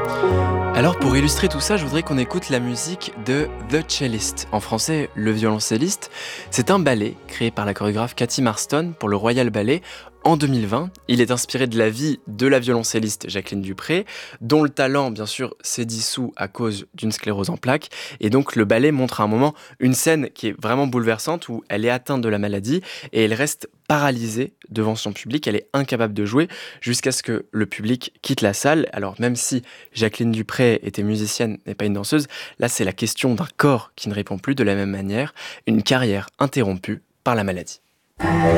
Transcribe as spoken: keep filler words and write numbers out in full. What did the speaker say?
Alors pour illustrer tout ça, je voudrais qu'on écoute la musique de The Cellist, en français le violoncelliste. C'est un ballet créé par la chorégraphe Cathy Marston pour le Royal Ballet en deux mille vingt. Il est inspiré de la vie de la violoncelliste Jacqueline Dupré, dont le talent bien sûr s'est dissous à cause d'une sclérose en plaques. Et donc le ballet montre à un moment une scène qui est vraiment bouleversante où elle est atteinte de la maladie et elle reste paralysée devant son public. Elle est incapable de jouer jusqu'à ce que le public quitte la salle. Alors même si Jacqueline Dupré était musicienne, n'est pas une danseuse, là c'est la question d'un corps qui ne répond plus de la même manière, une carrière interrompue par la maladie.